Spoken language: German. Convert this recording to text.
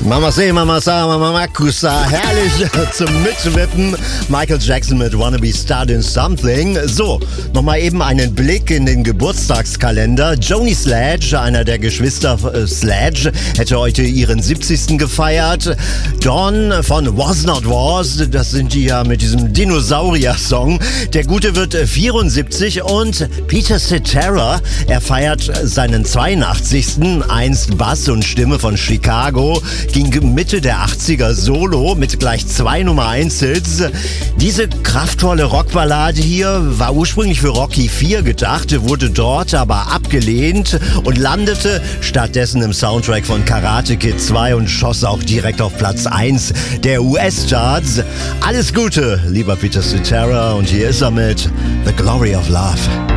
Mama say, Mama sa, Mama Makusa, herrlich zum Mitwippen. Michael Jackson mit Wanna Be Starting Something. So, nochmal eben einen Blick in den Geburtstagskalender. Joni Sledge, einer der Geschwister Sledge, hätte heute ihren 70. gefeiert. Dawn von Was Not Was, das sind die ja mit diesem Dinosaurier-Song. Der Gute wird 74 und Peter Cetera, er feiert seinen 82. Einst Bass und Stimme von Chicago, ging Mitte der 80er solo mit gleich 2 Nummer 1 Hits. Diese kraftvolle Rockballade hier war ursprünglich für Rocky IV gedacht, wurde dort aber abgelehnt und landete stattdessen im Soundtrack von Karate Kid 2 und schoss auch direkt auf Platz 1 der US-Charts. Alles Gute, lieber Peter Cetera, und hier ist er mit The Glory of Love.